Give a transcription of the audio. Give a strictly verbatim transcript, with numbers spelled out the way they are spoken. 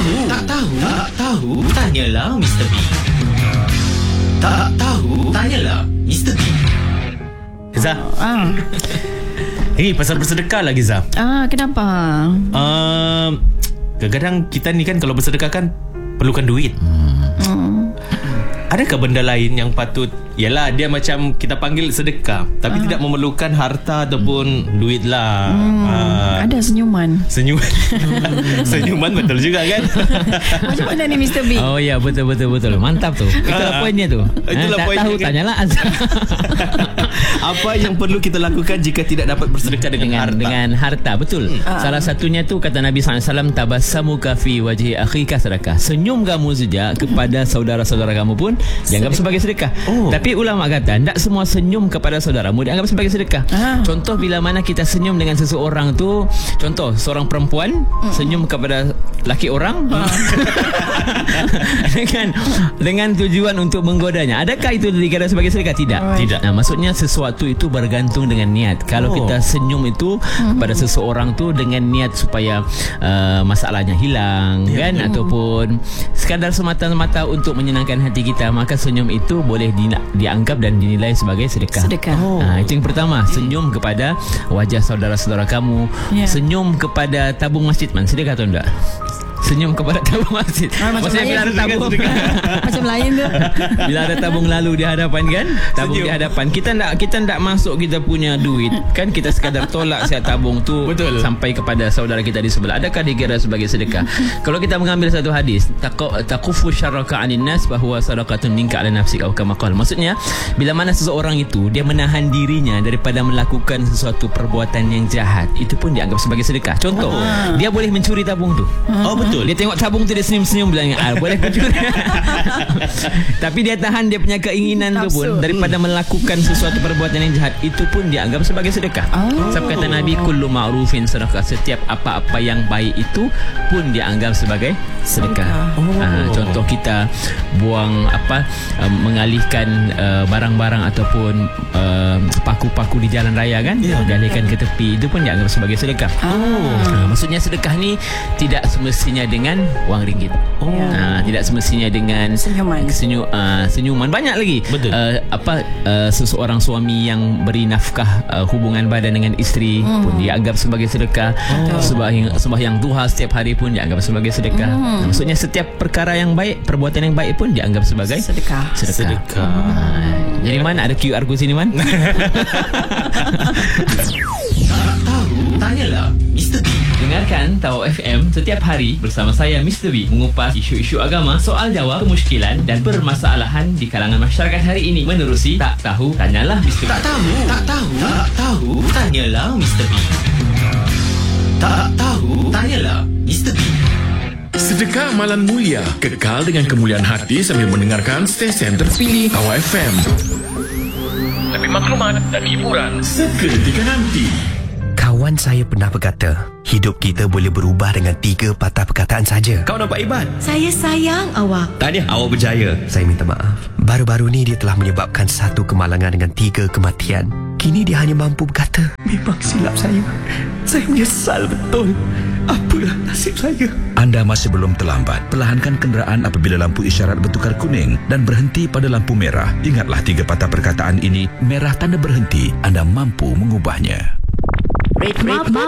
tahu, tak tahu, tak tahu, tanyalah Mister B. Tak tahu, tanyalah Mister B. Zah. Ah. Eh, pasal bersedekah lagi, Zah. Ah, kenapa? Uh, kadang-kadang kita ni kan kalau bersedekah kan perlukan duit. Hmm. Adakah benda lain yang patut, yalah dia macam kita panggil sedekah, tapi uh. tidak memerlukan harta ataupun duit lah. Hmm. uh, Ada senyuman. Senyuman. Senyuman betul juga kan. Macam mana ni Mister B? Oh ya, betul betul betul. Mantap tu. Itulah poinnya tu. Itulah ha, tak poinnya tahu kan? Tanyalah Azhar. Apa yang perlu kita lakukan jika tidak dapat bersedekah dengan, dengan harta? Dengan harta, betul. Hmm. Salah satunya tu kata Nabi sallallahu alaihi wasallam, tabassamuka fi wajhi akhika sedekah. Senyum kamu saja kepada saudara-saudara kamu pun dianggap sebagai sedekah. Oh. Tapi ulama kata tak semua senyum kepada saudaramu dianggap sebagai sedekah. Ah. Contoh bila mana kita senyum dengan seseorang tu, contoh seorang perempuan mm. senyum kepada laki orang ah. dengan dengan tujuan untuk menggodanya. Adakah itu dikira sebagai sedekah? Tidak. Oh. Tidak. Nah, maksudnya sesuatu itu bergantung dengan niat. Kalau oh. kita senyum itu mm-hmm. pada seseorang tu dengan niat supaya uh, masalahnya hilang, yeah. kan, mm. ataupun sekadar semata-mata untuk menyenangkan hati kita, maka senyum itu boleh di, dianggap dan dinilai sebagai sedekah. Sedekah. Oh. Nah, itu yang pertama, senyum kepada wajah saudara-saudara kamu, yeah. senyum kepada tabung masjid, man, sedekah atau enggak? Senyum kepada tabung masjid. Ah, maksudnya bila ada tabung macam lain tu. Bila ada tabung lalu di hadapan kan, tabung senyum di hadapan, kita tak kita tak masuk kita punya duit kan, kita sekadar tolak siap tabung tu. Betul. Sampai kepada saudara kita di sebelah. Adakah dikira sebagai sedekah? Kalau kita mengambil satu hadis, taqufu syarraka 'anin nas bahwa sadaqatun minka 'ala nafsika atau kama qala. Maksudnya bila mana seseorang itu dia menahan dirinya daripada melakukan sesuatu perbuatan yang jahat, itu pun dianggap sebagai sedekah. Contoh, ah. dia boleh mencuri tabung tu. Oh betul. Dia tengok tabung tu, dia senyum-senyum bilang, ah, boleh mencuri. Tapi dia tahan dia punya keinginan tu pun daripada melakukan sesuatu perbuatan yang jahat, itu pun dianggap sebagai sedekah. Oh. Sebab kata Nabi, kullu ma'rufin sedekah. Setiap apa-apa yang baik itu pun dianggap sebagai sedekah. Oh. Ah, contoh kita buang apa uh, mengalihkan uh, barang-barang ataupun uh, paku-paku di jalan raya kan, yeah. dialihkan ke tepi, itu pun dianggap sebagai sedekah. Oh. Ah, maksudnya sedekah ni tidak semestinya dengan wang ringgit. Oh. Uh, tidak semestinya dengan senyuman. Senyu, uh, senyuman. Banyak lagi. Betul. Uh, apa uh, seseorang suami yang beri nafkah uh, hubungan badan dengan isteri mm. pun dianggap sebagai sedekah. Oh. Sembahyang sembahyang duha setiap hari pun dianggap sebagai sedekah. Mm. Nah, maksudnya setiap perkara yang baik, perbuatan yang baik pun dianggap sebagai sedekah. Sedekah. sedekah. Uh, jadi mana ada Q R code sini, man? Tak tahu, tanyalah Mister B. Dengarkan Tawau F M setiap hari bersama saya Mister B, mengupas isu-isu agama, soal jawab, kemusykilan dan permasalahan di kalangan masyarakat hari ini menerusi Tak Tahu Tanyalah Mister B. Tak tahu, tak tahu, tak tahu, tanyalah Mister B. Tak tahu, tanyalah Mister B. Sedekah amalan mulia, kekal dengan kemuliaan hati sambil mendengarkan stesen terpilih Tawau F M. Lebih maklumat dan hiburan seketika nanti. Kawan saya pernah berkata, hidup kita boleh berubah dengan tiga patah perkataan saja. Kau nampak hebat? Saya sayang awak. Tahniah, awak berjaya. Saya minta maaf. Baru-baru ni dia telah menyebabkan satu kemalangan dengan tiga kematian. Kini dia hanya mampu berkata, memang silap saya. Saya menyesal betul. Apalah nasib saya. Anda masih belum terlambat. Perlahankan kenderaan apabila lampu isyarat bertukar kuning dan berhenti pada lampu merah. Ingatlah tiga patah perkataan ini. Merah tanda berhenti. Anda mampu mengubahnya. Maaf, maaf,